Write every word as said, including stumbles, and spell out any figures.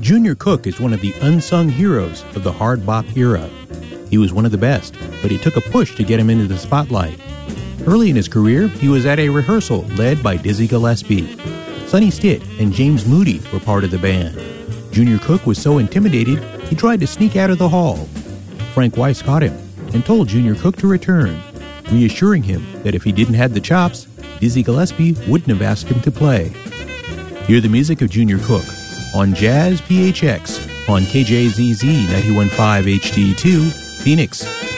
Junior Cook is one of the unsung heroes of the hard bop era. He was one of the best, but it took a push to get him into the spotlight. Early in his career, he was at a rehearsal led by Dizzy Gillespie. Sonny Stitt and James Moody were part of the band. Junior Cook was so intimidated, he tried to sneak out of the hall. Frank Weiss caught him and told Junior Cook to return, reassuring him that if he didn't have the chops, Dizzy Gillespie wouldn't have asked him to play. Hear the music of Junior Cook on Jazz P H X on K J Z Z ninety-one point five H D two, Phoenix.